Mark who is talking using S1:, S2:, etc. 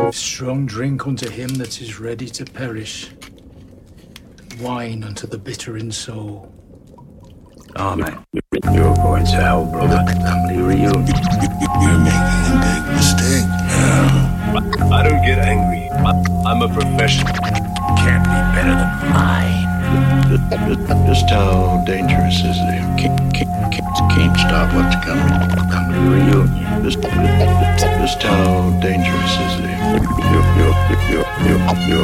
S1: Strong drink unto him that is ready to perish, wine unto the bitter in soul.
S2: Amen. You're going to hell, brother. Family reunion.
S3: You're making a big mistake.
S4: I don't get angry. I'm a professional.
S2: Can't be better than mine.
S3: Just how dangerous is it? Can't stop what's coming.
S2: Family reunion.
S3: Just how dangerous is it?
S2: You're